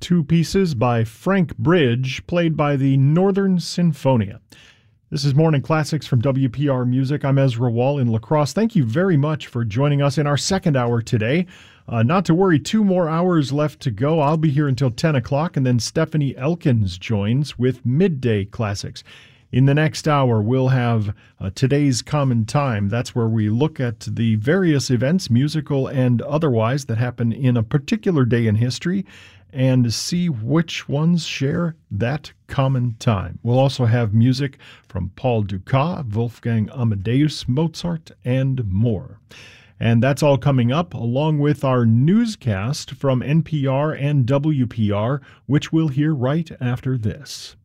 two pieces by Frank Bridge, played by the Northern Sinfonia. This is Morning Classics from WPR Music. I'm Ezra Wall in La Crosse. Thank you very much for joining us in our second hour today. Not to worry, 2 more hours left to go. I'll be here until 10 o'clock, and then Stephanie Elkins joins with Midday Classics. In the next hour, we'll have Today's Common Time. That's where we look at the various events, musical and otherwise, that happen in a particular day in history and see which ones share that common time. We'll also have music from Paul Dukas, Wolfgang Amadeus Mozart, and more. And that's all coming up, along with our newscast from NPR and WPR, which we'll hear right after this.